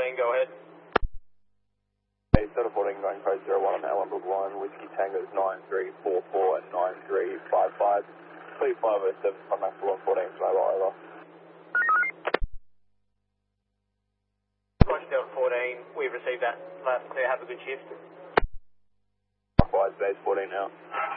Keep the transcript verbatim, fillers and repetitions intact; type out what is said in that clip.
fourteen, go ahead. Hey, Delta fourteen going code zero one on L one line, Whiskey Tango's nine three four four and nine three five five. Three five oh seven, contact for one fourteen, mobile over. Roger, Delta fourteen, we've received that. Last clear, have a good shift. Likewise, base fourteen now.